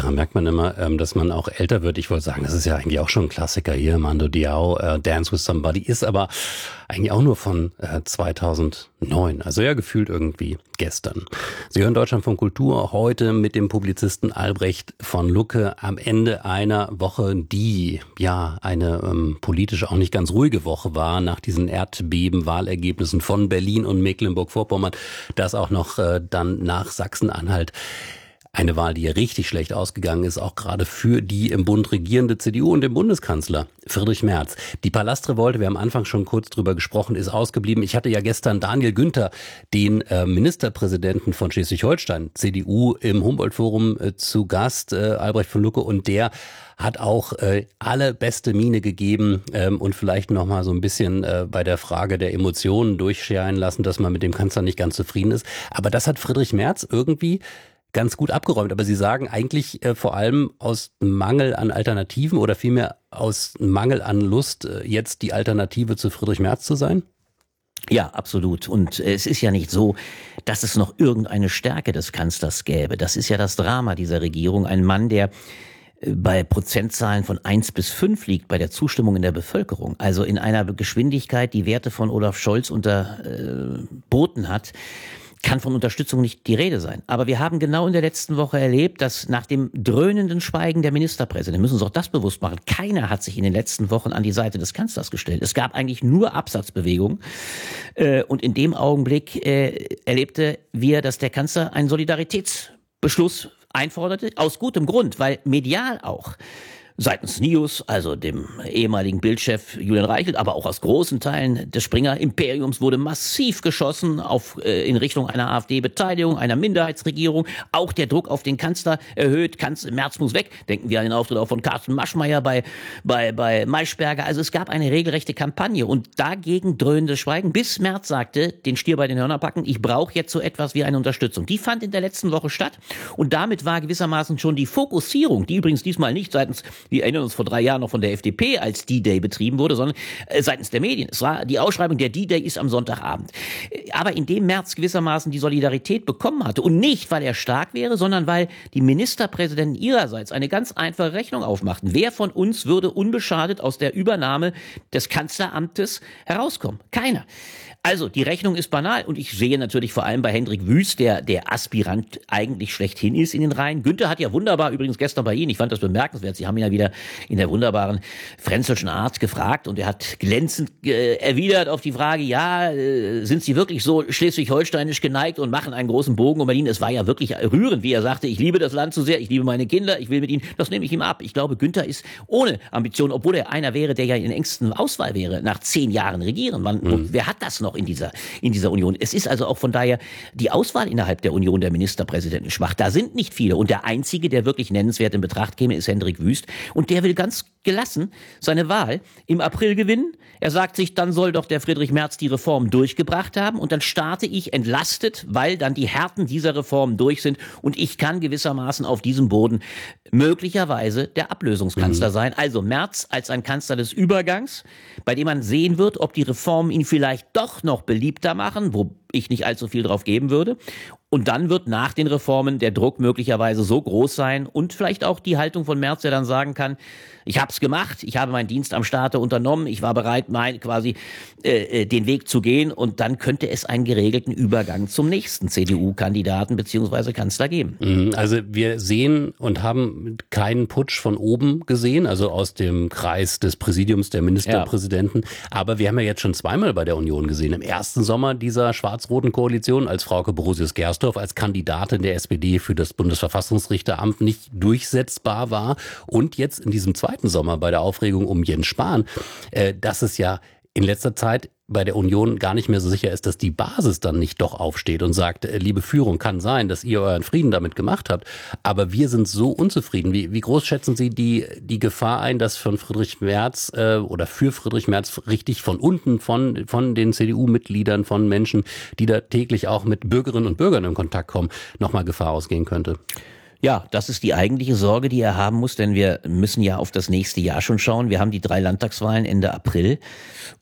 Da merkt man immer, dass man auch älter wird. Ich wollte sagen, das ist ja eigentlich auch schon ein Klassiker hier. Mando Diao, Dance with Somebody, ist aber eigentlich auch nur von 2009. Also ja, gefühlt irgendwie gestern. Sie hören Deutschlandfunk Kultur heute mit dem Publizisten Albrecht von Lucke am Ende einer Woche, die ja eine politisch auch nicht ganz ruhige Woche war, nach diesen Erdbeben-Wahlergebnissen von Berlin und Mecklenburg-Vorpommern, das auch noch dann nach Sachsen-Anhalt. Eine Wahl, die ja richtig schlecht ausgegangen ist, auch gerade für die im Bund regierende CDU und den Bundeskanzler Friedrich Merz. Die Palastrevolte, wir haben am Anfang schon kurz drüber gesprochen, ist ausgeblieben. Ich hatte ja gestern Daniel Günther, den Ministerpräsidenten von Schleswig-Holstein, CDU, im Humboldt-Forum zu Gast, Albrecht von Lucke, und der hat auch alle beste Miene gegeben und vielleicht noch mal so ein bisschen bei der Frage der Emotionen durchscheinen lassen, dass man mit dem Kanzler nicht ganz zufrieden ist. Aber das hat Friedrich Merz irgendwie ganz gut abgeräumt. Aber Sie sagen eigentlich vor allem aus Mangel an Alternativen oder vielmehr aus Mangel an Lust, jetzt die Alternative zu Friedrich Merz zu sein? Ja, absolut. Und es ist ja nicht so, dass es noch irgendeine Stärke des Kanzlers gäbe. Das ist ja das Drama dieser Regierung. Ein Mann, der bei Prozentzahlen von 1 bis 5 liegt bei der Zustimmung in der Bevölkerung. Also in einer Geschwindigkeit, die Werte von Olaf Scholz unterboten hat, kann von Unterstützung nicht die Rede sein. Aber wir haben genau in der letzten Woche erlebt, dass nach dem dröhnenden Schweigen der Ministerpräsidenten, müssen uns auch das bewusst machen, keiner hat sich in den letzten Wochen an die Seite des Kanzlers gestellt. Es gab eigentlich nur Absatzbewegungen. Und in dem Augenblick erlebte wir, dass der Kanzler einen Solidaritätsbeschluss einforderte, aus gutem Grund, weil medial auch seitens NIOS, also dem ehemaligen Bildchef Julian Reichelt, aber auch aus großen Teilen des Springer-Imperiums wurde massiv geschossen in Richtung einer AfD-Beteiligung, einer Minderheitsregierung. Auch der Druck auf den Kanzler erhöht. Merz muss weg. Denken wir an den Auftritt auch von Carsten Maschmeyer bei Maischberger. Also es gab eine regelrechte Kampagne und dagegen dröhnendes Schweigen, bis Merz sagte, den Stier bei den Hörnern packen, ich brauche jetzt so etwas wie eine Unterstützung. Die fand in der letzten Woche statt und damit war gewissermaßen schon die Fokussierung, die übrigens diesmal nicht seitens, wir erinnern uns vor 3 Jahren noch von der FDP als D-Day betrieben wurde, sondern seitens der Medien. Es war die Ausschreibung, der D-Day ist am Sonntagabend. Aber indem Merz gewissermaßen die Solidarität bekommen hatte und nicht, weil er stark wäre, sondern weil die Ministerpräsidenten ihrerseits eine ganz einfache Rechnung aufmachten. Wer von uns würde unbeschadet aus der Übernahme des Kanzleramtes herauskommen? Keiner. Also, die Rechnung ist banal und ich sehe natürlich vor allem bei Hendrik Wüst, der Aspirant eigentlich schlechthin ist in den Reihen. Günther hat ja wunderbar, übrigens gestern bei Ihnen, ich fand das bemerkenswert, Sie haben ihn ja wieder in der wunderbaren fränzelschen Art gefragt und er hat glänzend erwidert auf die Frage, ja, sind Sie wirklich so schleswig-holsteinisch geneigt und machen einen großen Bogen um Berlin? Es war ja wirklich rührend, wie er sagte, ich liebe das Land so sehr, ich liebe meine Kinder, ich will mit ihnen, das nehme ich ihm ab. Ich glaube, Günther ist ohne Ambition, obwohl er einer wäre, der ja in engsten Auswahl wäre, nach 10 Jahren regieren. Wer hat das noch in dieser Union? Es ist also auch von daher die Auswahl innerhalb der Union der Ministerpräsidenten schwach. Da sind nicht viele. Und der Einzige, der wirklich nennenswert in Betracht käme, ist Hendrik Wüst. Und der will ganz gelassen seine Wahl im April gewinnen. Er sagt sich, dann soll doch der Friedrich Merz die Reform durchgebracht haben und dann starte ich entlastet, weil dann die Härten dieser Reformen durch sind und ich kann gewissermaßen auf diesem Boden möglicherweise der Ablösungskanzler sein. Also Merz als ein Kanzler des Übergangs, bei dem man sehen wird, ob die Reformen ihn vielleicht doch noch beliebter machen, wo ich nicht allzu viel drauf geben würde. Und dann wird nach den Reformen der Druck möglicherweise so groß sein und vielleicht auch die Haltung von Merz, der dann sagen kann, ich habe es gemacht, ich habe meinen Dienst am Staate unternommen, ich war bereit, den Weg zu gehen und dann könnte es einen geregelten Übergang zum nächsten CDU-Kandidaten bzw. Kanzler geben. Also wir sehen und haben keinen Putsch von oben gesehen, also aus dem Kreis des Präsidiums der Ministerpräsidenten, aber wir haben ja jetzt schon zweimal bei der Union gesehen. Im ersten Sommer dieser schwarz-roten Koalition, als Frauke Borosius-Gersdorf als Kandidatin der SPD für das Bundesverfassungsrichteramt nicht durchsetzbar war und jetzt in diesem zweiten Sommer bei der Aufregung um Jens Spahn, dass es ja in letzter Zeit bei der Union gar nicht mehr so sicher ist, dass die Basis dann nicht doch aufsteht und sagt, liebe Führung, kann sein, dass ihr euren Frieden damit gemacht habt, aber wir sind so unzufrieden. Wie groß schätzen Sie die Gefahr ein, dass von Friedrich Merz oder für Friedrich Merz richtig von unten, von den CDU-Mitgliedern, von Menschen, die da täglich auch mit Bürgerinnen und Bürgern in Kontakt kommen, nochmal Gefahr ausgehen könnte? Ja, das ist die eigentliche Sorge, die er haben muss, denn wir müssen ja auf das nächste Jahr schon schauen. Wir haben die 3 Landtagswahlen Ende April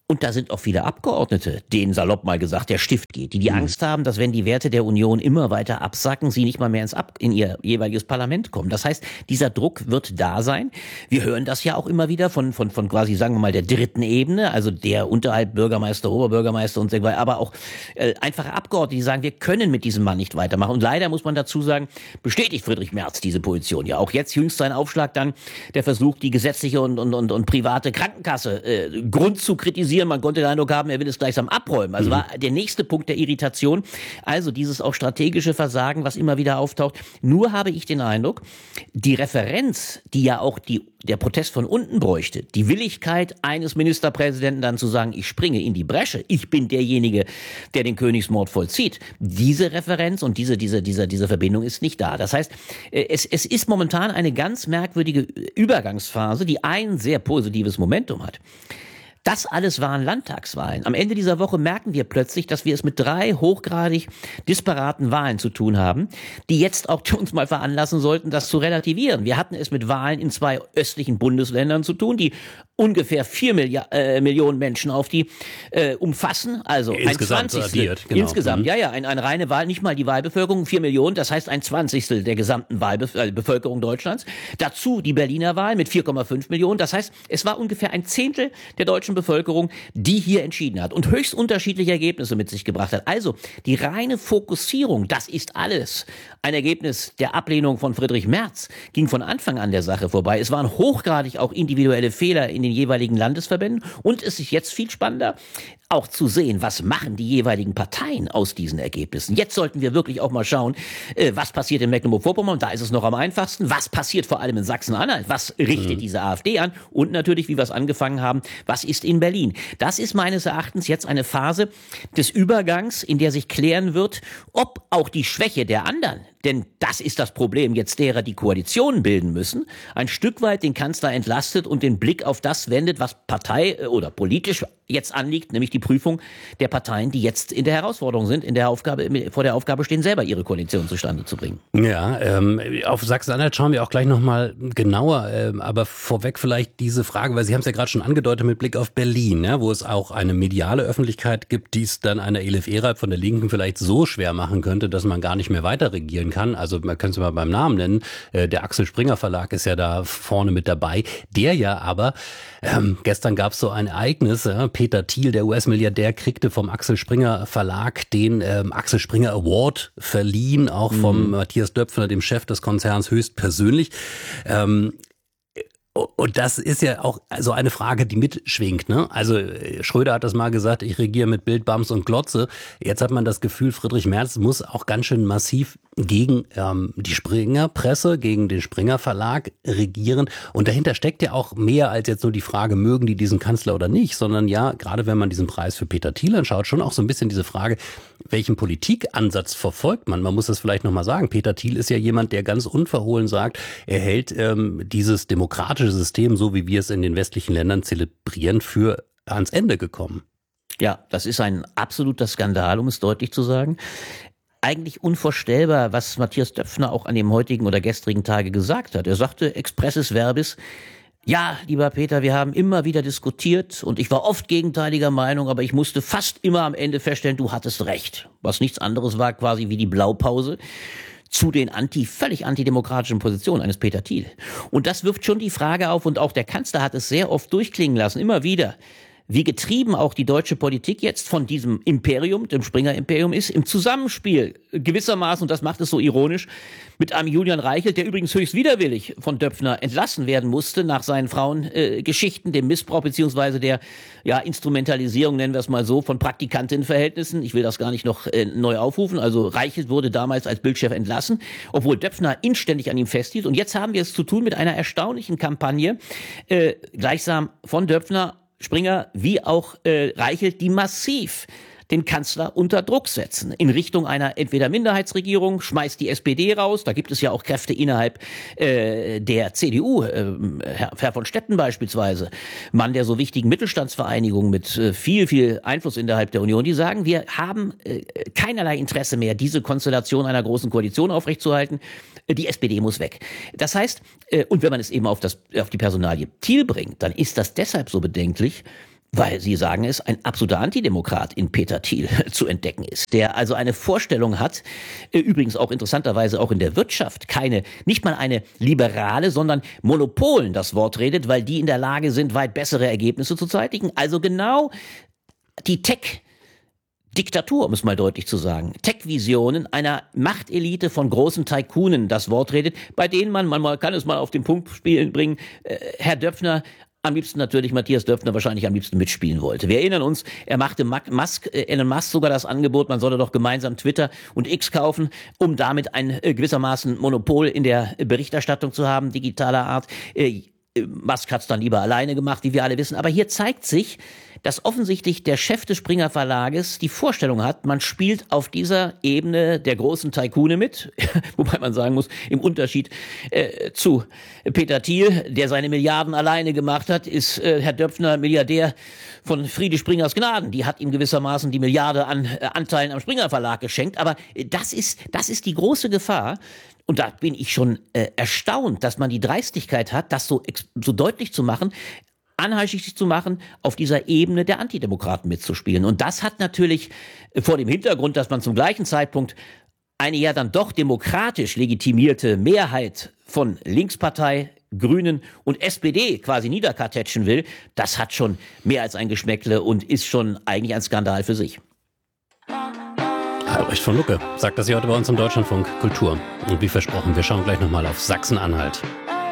Und da sind auch viele Abgeordnete, denen salopp mal gesagt der Stift geht, die Angst haben, dass wenn die Werte der Union immer weiter absacken, sie nicht mal mehr in ihr jeweiliges Parlament kommen. Das heißt, dieser Druck wird da sein. Wir hören das ja auch immer wieder von quasi, sagen wir mal, der dritten Ebene, also der unterhalb Bürgermeister, Oberbürgermeister und so weiter, aber auch einfache Abgeordnete, die sagen, wir können mit diesem Mann nicht weitermachen. Und leider muss man dazu sagen, bestätigt Friedrich Merz diese Position. Ja, auch jetzt jüngst sein Aufschlag dann, der Versuch, die gesetzliche und private Krankenkasse Grund zu kritisieren. Man konnte den Eindruck haben, er will es gleichsam abräumen. Also war der nächste Punkt der Irritation. Also dieses auch strategische Versagen, was immer wieder auftaucht. Nur habe ich den Eindruck, die Referenz, die ja auch der Protest von unten bräuchte, die Willigkeit eines Ministerpräsidenten dann zu sagen, ich springe in die Bresche, ich bin derjenige, der den Königsmord vollzieht. Diese Referenz und diese Verbindung ist nicht da. Das heißt, es ist momentan eine ganz merkwürdige Übergangsphase, die ein sehr positives Momentum hat. Das alles waren Landtagswahlen. Am Ende dieser Woche merken wir plötzlich, dass wir es mit 3 hochgradig disparaten Wahlen zu tun haben, die jetzt auch uns mal veranlassen sollten, das zu relativieren. Wir hatten es mit Wahlen in 2 östlichen Bundesländern zu tun, die ungefähr 4 Millionen Menschen auf die umfassen, also insgesamt ein Zwanzigstel. Genau. Insgesamt, ja, eine reine Wahl, nicht mal die Wahlbevölkerung, 4 Millionen, das heißt ein Zwanzigstel der gesamten Bevölkerung Deutschlands. Dazu die Berliner Wahl mit 4,5 Millionen, das heißt, es war ungefähr ein Zehntel der deutschen Bevölkerung, die hier entschieden hat und höchst unterschiedliche Ergebnisse mit sich gebracht hat. Also die reine Fokussierung, das ist alles ein Ergebnis der Ablehnung von Friedrich Merz, ging von Anfang an der Sache vorbei. Es waren hochgradig auch individuelle Fehler in den jeweiligen Landesverbänden und es ist jetzt viel spannender, auch zu sehen, was machen die jeweiligen Parteien aus diesen Ergebnissen. Jetzt sollten wir wirklich auch mal schauen, was passiert in Mecklenburg-Vorpommern, da ist es noch am einfachsten, was passiert vor allem in Sachsen-Anhalt, was richtet diese AfD an und natürlich, wie wir es angefangen haben, was ist in Berlin. Das ist meines Erachtens jetzt eine Phase des Übergangs, in der sich klären wird, ob auch die Schwäche der anderen, denn das ist das Problem jetzt derer, die Koalitionen bilden müssen, ein Stück weit den Kanzler entlastet und den Blick auf das wendet, was Partei oder politisch jetzt anliegt, nämlich die Prüfung der Parteien, die jetzt in der Herausforderung sind, vor der Aufgabe stehen, selber ihre Koalition zustande zu bringen. Ja, auf Sachsen-Anhalt schauen wir auch gleich nochmal genauer, aber vorweg vielleicht diese Frage, weil Sie haben es ja gerade schon angedeutet mit Blick auf Berlin, ja, wo es auch eine mediale Öffentlichkeit gibt, die es dann einer Elif Eralp von der Linken vielleicht so schwer machen könnte, dass man gar nicht mehr weiter regieren kann. Also man könnte es mal beim Namen nennen. Der Axel Springer Verlag ist ja da vorne mit dabei. Der ja aber, gestern gab es so ein Ereignis, Peter Thiel, der US-Milliardär, kriegte vom Axel Springer Verlag den Axel Springer Award verliehen, auch vom Matthias Döpfner, dem Chef des Konzerns, höchstpersönlich. Und das ist ja auch so eine Frage, die mitschwingt, ne? Also Schröder hat das mal gesagt, ich regiere mit Bild, Bams und Glotze. Jetzt hat man das Gefühl, Friedrich Merz muss auch ganz schön massiv gegen die Springer-Presse, gegen den Springer Verlag regieren. Und dahinter steckt ja auch mehr als jetzt nur die Frage, mögen die diesen Kanzler oder nicht, sondern ja, gerade wenn man diesen Preis für Peter Thiel anschaut, schon auch so ein bisschen diese Frage, welchen Politikansatz verfolgt man? Man muss das vielleicht nochmal sagen. Peter Thiel ist ja jemand, der ganz unverhohlen sagt, er hält dieses demokratische System, so wie wir es in den westlichen Ländern zelebrieren, für ans Ende gekommen. Ja, das ist ein absoluter Skandal, um es deutlich zu sagen. Eigentlich unvorstellbar, was Matthias Döpfner auch an dem heutigen oder gestrigen Tage gesagt hat. Er sagte expressis verbis, ja, lieber Peter, wir haben immer wieder diskutiert und ich war oft gegenteiliger Meinung, aber ich musste fast immer am Ende feststellen, du hattest recht. Was nichts anderes war quasi wie die Blaupause zu den völlig antidemokratischen Positionen eines Peter Thiel. Und das wirft schon die Frage auf, und auch der Kanzler hat es sehr oft durchklingen lassen, immer wieder, wie getrieben auch die deutsche Politik jetzt von diesem Imperium, dem Springer-Imperium ist, im Zusammenspiel gewissermaßen, und das macht es so ironisch, mit einem Julian Reichelt, der übrigens höchst widerwillig von Döpfner entlassen werden musste nach seinen Frauengeschichten, dem Missbrauch beziehungsweise der Instrumentalisierung, nennen wir es mal so, von Praktikantinnenverhältnissen. Ich will das gar nicht noch neu aufrufen. Also Reichelt wurde damals als Bildchef entlassen, obwohl Döpfner inständig an ihm festhielt. Und jetzt haben wir es zu tun mit einer erstaunlichen Kampagne, gleichsam von Döpfner, Springer wie auch Reichelt, die massiv den Kanzler unter Druck setzen. In Richtung einer entweder Minderheitsregierung, schmeißt die SPD raus, da gibt es ja auch Kräfte innerhalb der CDU, Herr von Stetten beispielsweise, Mann der so wichtigen Mittelstandsvereinigung mit viel Einfluss innerhalb der Union, die sagen, wir haben keinerlei Interesse mehr, diese Konstellation einer großen Koalition aufrechtzuerhalten, die SPD muss weg. Das heißt, und wenn man es eben auf die Personalie Thiel bringt, dann ist das deshalb so bedenklich, weil Sie sagen es, ein absoluter Antidemokrat in Peter Thiel zu entdecken ist, der also eine Vorstellung hat, übrigens auch interessanterweise auch in der Wirtschaft, nicht mal eine liberale, sondern Monopolen das Wort redet, weil die in der Lage sind, weit bessere Ergebnisse zu zeitigen. Also genau die Tech-Diktatur, um es mal deutlich zu sagen, Tech-Visionen einer Machtelite von großen Tycoonen das Wort redet, bei denen man kann es mal auf den Punkt bringen, Herr Döpfner, am liebsten natürlich Matthias Döpfner wahrscheinlich am liebsten mitspielen wollte. Wir erinnern uns, er machte Elon Musk sogar das Angebot, man solle doch gemeinsam Twitter und X kaufen, um damit ein gewissermaßen Monopol in der Berichterstattung zu haben, digitaler Art. Musk hat's dann lieber alleine gemacht, wie wir alle wissen. Aber hier zeigt sich, dass offensichtlich der Chef des Springer Verlages die Vorstellung hat, man spielt auf dieser Ebene der großen Tycoone mit, wobei man sagen muss, im Unterschied zu Peter Thiel, der seine Milliarden alleine gemacht hat, ist Herr Döpfner Milliardär von Friede Springers Gnaden. Die hat ihm gewissermaßen die Milliarde an Anteilen am Springer Verlag geschenkt. Aber das ist die große Gefahr. Und da bin ich schon erstaunt, dass man die Dreistigkeit hat, das so deutlich zu machen, anheischig zu machen, auf dieser Ebene der Antidemokraten mitzuspielen. Und das hat natürlich vor dem Hintergrund, dass man zum gleichen Zeitpunkt eine ja dann doch demokratisch legitimierte Mehrheit von Linkspartei, Grünen und SPD quasi niederkartätschen will, das hat schon mehr als ein Geschmäckle und ist schon eigentlich ein Skandal für sich. Albrecht von Lucke sagt das hier heute bei uns im Deutschlandfunk Kultur. Und wie versprochen, wir schauen gleich nochmal auf Sachsen-Anhalt.